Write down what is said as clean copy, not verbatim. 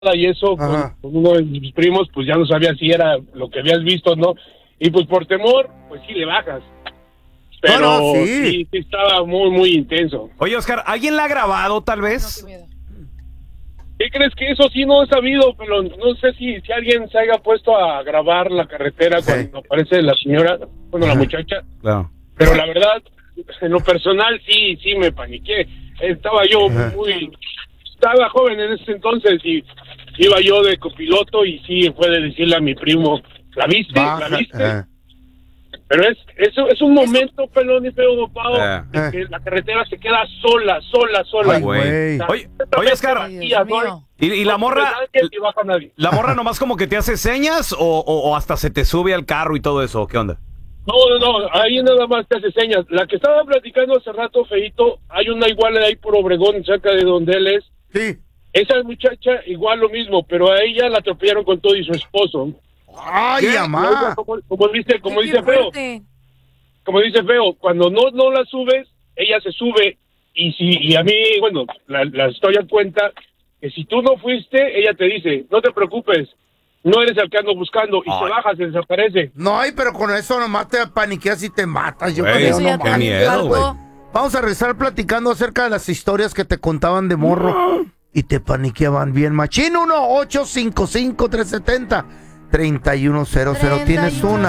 y eso Ajá. con uno de mis primos, pues ya no sabía si era lo que habías visto o no. Y pues por temor, pues sí le bajas. Pero No, sí. sí estaba muy, muy intenso. Oye, Oscar, ¿alguien la ha grabado tal vez? ¿Qué crees que eso sí no he sabido? Pero no sé si alguien se haya puesto a grabar la carretera Sí. cuando aparece la señora, bueno, la muchacha. Claro. Pero la verdad, en lo personal sí me paniqué. Estaba yo estaba joven en ese entonces y iba yo de copiloto y sí fue de decirle a mi primo, ¿la viste? Baja. ¿La viste? Pero eso es un momento, pelón y feo dopado, en que la carretera se queda sola. Ay, güey. Oye, Oscar, Ay, Dios mío. ¿y la morra? Y baja nadie. ¿La morra nomás como que te hace señas o hasta se te sube al carro y todo eso? ¿Qué onda? No, ahí nada más te hace señas. La que estaba platicando hace rato, feito, hay una igual ahí por Obregón, cerca de donde él es. Sí. Esa muchacha igual lo mismo, pero a ella la atropellaron con todo y su esposo. Ay, mamá. Como dice Qué Feo, fuerte. cuando no la subes, ella se sube y a mí, bueno, la historia cuenta que si tú no fuiste, ella te dice, no te preocupes, no eres el que ando buscando, y se baja, se desaparece. No, pero con eso nomás te paniqueas y te matas. Yo Güey, creo, Eso ya no te qué mames. miedo, algo. güey. Vamos a regresar platicando acerca de las historias que te contaban de morro y te paniqueaban bien machín. 1-855-370-3100. ¿Tienes una?